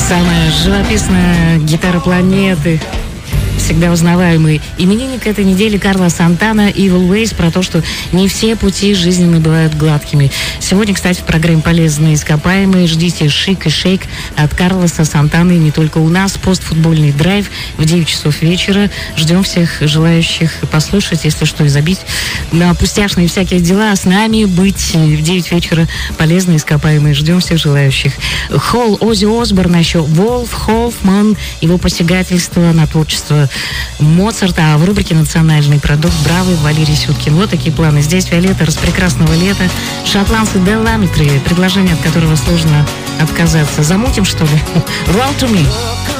Самая живописная гитара планеты. Всегда узнаваемый именинник этой недели Карлос Сантана, Evil Ways, про то, что не все пути жизненные бывают гладкими. Сегодня, кстати, в программе «Полезные ископаемые» ждите «Шик и шейк» от Карлоса Сантаны не только у нас. Постфутбольный драйв в 9 часов вечера. Ждем всех желающих послушать, если что, и забить на пустяшные всякие дела. С нами быть в 9 вечера «Полезные ископаемые». Ждем всех желающих. Холл, Оззи Осборн, еще Волф Хоффман, его посягательство на творчество Моцарта, а в рубрике «Национальный продукт» бравый Валерий Сюткин. Вот такие планы. Здесь Виолетта, распрекрасного лета. Шотландцы Деламитри, предложение от которого сложно отказаться. Замутим, что ли? Roll to me.